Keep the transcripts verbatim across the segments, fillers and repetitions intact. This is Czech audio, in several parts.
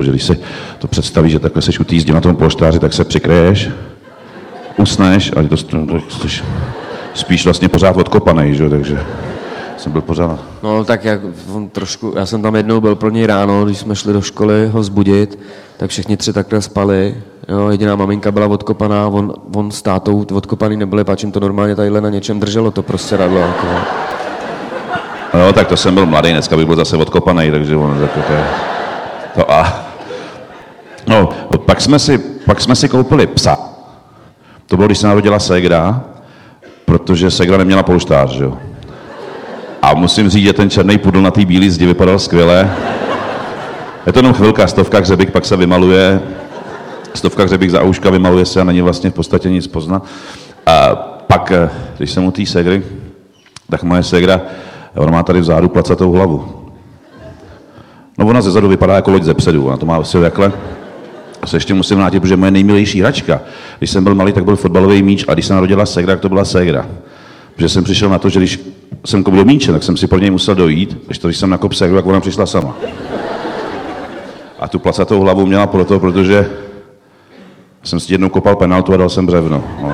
protože když si to představíš, že takhle seš u té zdi na tom polštáři, tak se přikryješ, usneš a to jsi spíš vlastně pořád odkopanej, že? Takže jsem byl pořád. No tak jak on trošku, já jsem tam jednou byl pro něj ráno, když jsme šli do školy ho vzbudit, tak všichni tři takhle spali, jo, jediná maminka byla odkopaná, on, on s tátou odkopaný nebyli, páč jim to normálně tadyhle na něčem drželo, to prostě radlo. Jako. No tak to jsem byl mladý, dneska bych byl zase odkopanej, takže on tak to je to a. No, pak jsme si, pak jsme si koupili psa. To bylo, když se narodila ségra, protože ségra neměla polštář, že jo. A musím říct, že ten černý pudl na té bílé zdi vypadal skvěle. Je to jenom chvilka, stovka hřebík, pak se vymaluje. Stovka hřebík za ouška vymaluje se a není vlastně v podstatě nic poznat. A pak, když jsem u té ségry, tak moje ségra, ona má tady vzadu placatou hlavu. No ona zezadu vypadá jako loď ze předu, ona to má asi takhle. A se ještě musím vrátit, protože moje nejmilejší hračka, když jsem byl malý, tak byl fotbalový míč a když se narodila ségra, tak to byla ségra. Protože jsem přišel na to, že když jsem kopl do míče, tak jsem si pro něj musel dojít, když to, když jsem nakop ségru, tak ona přišla sama. A tu placatou hlavu měla proto, protože jsem si jednou kopal penaltu a dal jsem břevno. No,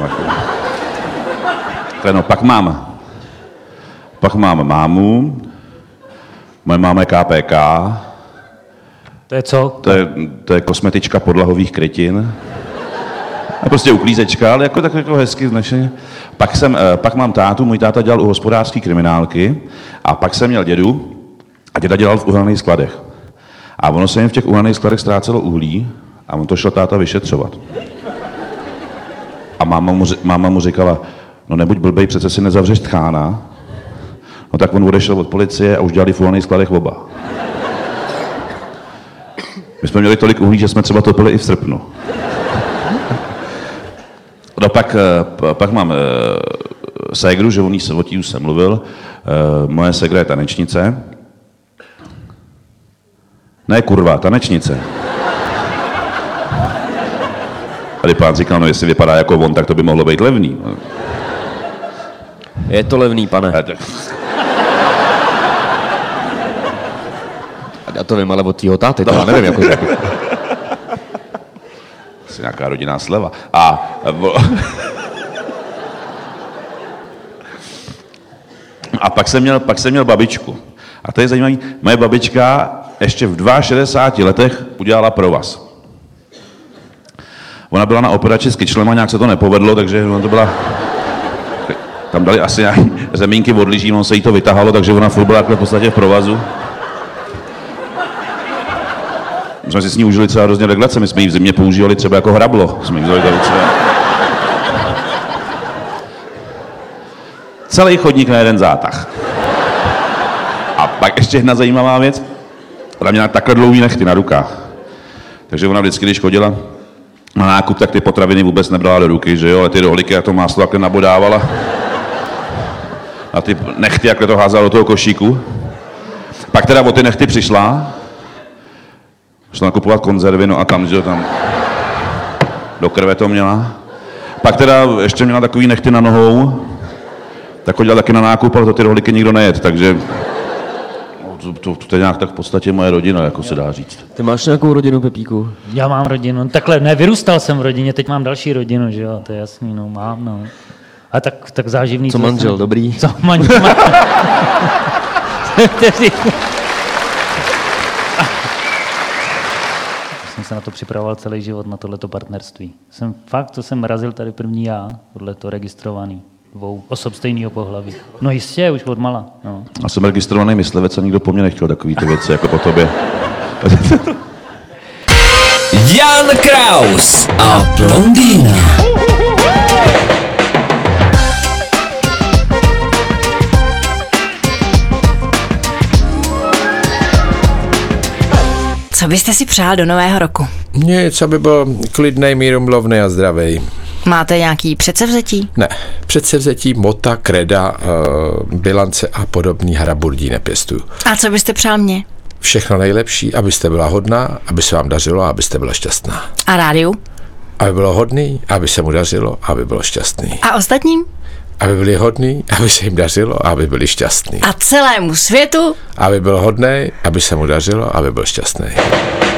tak. No, pak mám, pak mám mámu, moje máma je K P K. To je co? To je, to je kosmetička podlahových krytin. A prostě uklízečka, ale jako tak jako hezky značeně. Pak, jsem, pak mám tátu, můj táta dělal u hospodářské kriminálky a pak jsem měl dědu a děda dělal v uhelných skladech. A ono se jim v těch uhelných skladech ztrácelo uhlí a on to šel táta vyšetřovat. A máma mu, máma mu říkala, no nebuď blbej, přece si nezavřeš tchána. No tak on odešel od policie a už dělali v uhelných skladech oba. My jsme měli tolik uhlí, že jsme třeba topili i v srpnu. No pak, pak mám uh, ségru, že o ní se o tí už jsem mluvil. Uh, moje ségra je tanečnice. Ne kurva, tanečnice. Tady pán říkal, no jestli vypadá jako on, tak to by mohlo být levný. Je to levný, pane. Já to vím, ale od týho táty, to já nevím, jako asi nějaká rodinná sleva. A... A pak jsem měl, pak jsem měl babičku. A to je zajímavé, moje babička ještě v šedesáti dvou letech udělala provaz. Ona byla na operaci s kyčlem a nějak se to nepovedlo, takže ona to byla... Tam dali asi nějaké zemínky od lyží, on se jí to vytahalo, takže ona furt byla v podstatě v provazu. My jsme si s ní užili třeba hrozně reglace, my jsme ji v zimě používali třeba jako hrablo. Jsme jí vzali tady třeba... Celý chodník na jeden zátah. A pak ještě jedna zajímavá věc. Ona měla takhle dlouhý nechty na rukách. Takže ona vždycky, když chodila na nákup, tak ty potraviny vůbec nebrala do ruky, že jo, ale ty rohlíky a to máslo takhle nabodávala. A ty nechty, jak to házala do toho košíku. Pak teda o ty nechty přišla, šla nakupovat konzervy, no a tam, že tam do krve to měla. Pak teda ještě měla takový nechty na nohou, tak chodila taky na nákup, ale to ty rohlíky nikdo nejet, takže to, to, to je nějak tak v podstatě moje rodina, jako se dá říct. Ty máš nějakou rodinu, Pepíku? Já mám rodinu, takhle, ne, vyrůstal jsem v rodině, teď mám další rodinu, že jo, to je jasný, no, mám, no. A tak, tak záživný... Co manžel, jsem... dobrý? Co manžel? Jsem se na to připravoval celý život, na tohleto partnerství. Jsem fakt, to jsem razil tady první já, tohleto registrovaný. Dvou osob stejného pohlaví. No jistě, už od mala. No. A jsem registrovaný myslivec a nikdo po mně nechtěl takový ty věci, jako po tobě. Jan Kraus a Blondýna. Co byste si přál do nového roku? Nic, aby byl klidnej, mírumilovný a zdravý. Máte nějaký předsevzetí? Ne, předsevzetí, mota, kreda, uh, bilance a podobný haraburdí nepěstuju. A co byste přál mě? Všechno nejlepší, abyste byla hodná, aby se vám dařilo a abyste byla šťastná. A rádiu? Aby bylo hodný, aby se mu dařilo, aby bylo šťastný. A ostatním? Aby byli hodný, aby se jim dařilo, aby byli šťastný. A celému světu? Aby byl hodný, aby se mu dařilo, aby byl šťastný.